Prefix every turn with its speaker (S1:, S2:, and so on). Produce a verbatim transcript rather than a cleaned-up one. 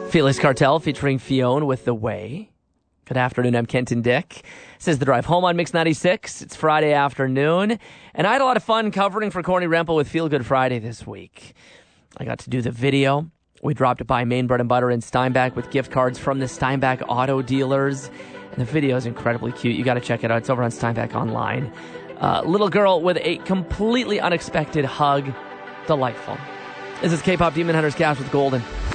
S1: Felix Cartel featuring Fionn with The Way. Good afternoon, I'm Kenton Dick. This is The Drive Home on Mix ninety-six. It's Friday afternoon, and I had a lot of fun covering for Corny Rempel with Feel Good Friday this week. I got to do the video. We dropped by Maine Bread and Butter in Steinbach with gift cards from the Steinbach auto dealers. And the video is incredibly cute. You got to check it out. It's over on Steinbach Online. Uh, little girl with a completely unexpected hug. Delightful. This is K-Pop Demon Hunters Cast with Golden.